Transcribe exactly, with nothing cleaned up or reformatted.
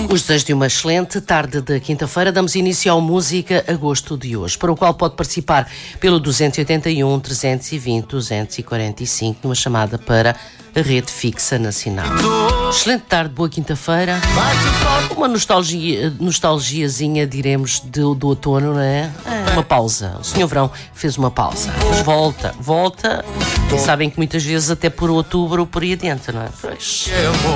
Os desejos de uma excelente tarde de quinta-feira. Damos início ao Música Agosto de hoje, para o qual pode participar pelo dois oito um, três dois zero, dois quatro cinco numa chamada para a rede fixa nacional. Excelente tarde, boa quinta-feira. Uma nostalgia, nostalgiazinha, diremos, do, do outono, não é? é? Uma pausa. O senhor Verão fez uma pausa. Mas volta, volta. E sabem que muitas vezes até por outubro ou por aí adiante, não é? Pois.